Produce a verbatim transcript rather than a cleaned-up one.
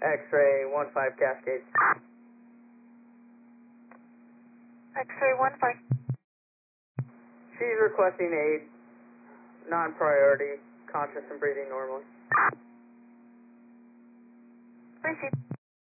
X-ray one five Cascade. X-ray one five. She's requesting aid, non-priority, conscious and breathing normally. Receive.